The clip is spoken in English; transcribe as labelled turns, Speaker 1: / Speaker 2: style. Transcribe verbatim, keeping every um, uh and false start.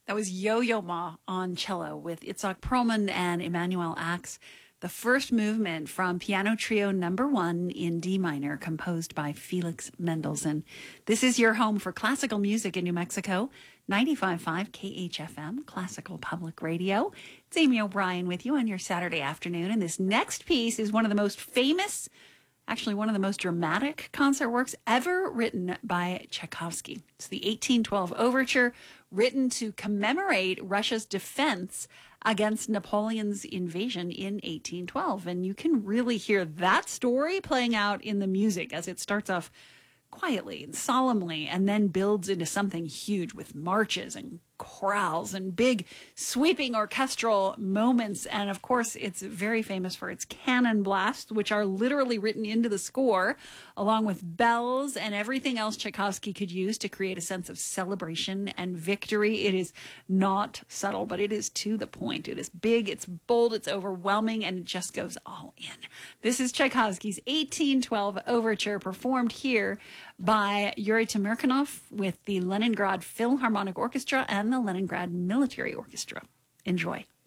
Speaker 1: That was Yo-Yo Ma on cello with Itzhak Perlman and Emmanuel Ax. The first movement from Piano Trio Number One in D minor, composed by Felix Mendelssohn. This is your home for classical music in New Mexico. ninety-five point five K H F M, Classical Public Radio. It's Amy O'Brien with you on your Saturday afternoon. And this next piece is one of the most famous, actually one of the most dramatic concert works ever written by Tchaikovsky. It's the eighteen twelve Overture, written to commemorate Russia's defense against Napoleon's invasion in eighteen twelve. And you can really hear that story playing out in the music as it starts off quietly and solemnly and then builds into something huge with marches and chorales and big sweeping orchestral moments. And of course, it's very famous for its cannon blasts, which are literally written into the score, along with bells and everything else Tchaikovsky could use to create a sense of celebration and victory. It is not subtle, but it is to the point. It is big, it's bold, it's overwhelming, and it just goes all in. This is Tchaikovsky's eighteen twelve Overture, performed here by Yuri Temirkanov with the Leningrad Philharmonic Orchestra and the Leningrad Military Orchestra. Enjoy.